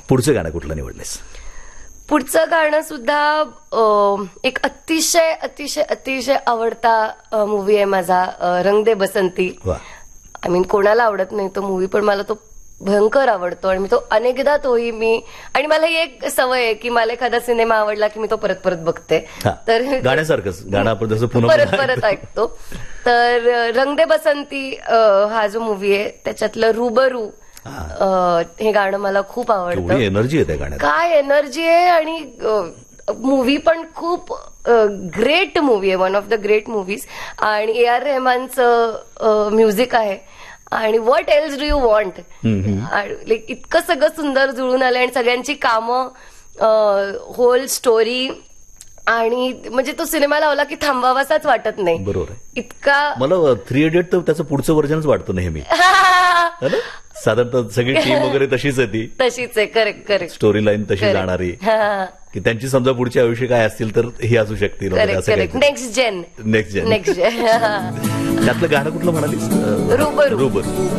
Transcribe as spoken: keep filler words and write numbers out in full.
पुढचं गाणं कुठलं निवडलेस? पुढचं गाणं सुद्धा अ, एक अतिशय अतिशय अतिशय आवडता मूवी आहे माझा, अ, रंग दे बसंती. वा. आय मीन कोणाला आवडत नाही तो मूवी, पण मला तो भयंकर आवडतो आणि मी तो अनेकदा तोही मी, आणि मला ही एक सवय आहे की मला एखादा सिनेमा आवडला की मी तो परत परत बघते. हा, तर गाण्यासारखंच गाणं आपण जसं पुन्हा परत पुन्हा परत ऐकतो. तर अ, रंग दे बसंती अ, हा जो मूवी आहे त्याच्यातलं रूबरू अ, हे गाणं मला खूप आवडतं. केवढी एनर्जी आहे त्या गाण्यात. काय एनर्जी आहे, आणि मूवी पण खूप ग्रेट मूवी आहे, one of the great movies. आणि ए आर रेहमानचं म्युझिक आहे, आणि what else do you want, like इतकं सगळं सुंदर जुळून आलं, आणि सगळ्यांची कामं, होल स्टोरी, आणि म्हणजे तो सिनेमा लावला की थांबावासाच वाटत नाही. बरोबर आहे. इतका मला थ्री इडियट तर त्याचं पुढचं व्हर्जनच वाटतं नेहमी. है ना? साधारणतः सगळी टीम वगैरे तशीच आहे ती, तशीच आहे. Correct correct. स्टोरी लाईन तशी जाणारी, की त्यांची समजा पुढचे आयुष्य काय असतील तर ही असू शकतील वगैरे करेक्ट असं करेक्ट. काहीतरी. Next gen next gen. Next gen. त्यातलं गाणं कुठलं म्हणालीस? रूबरू. रूबरू.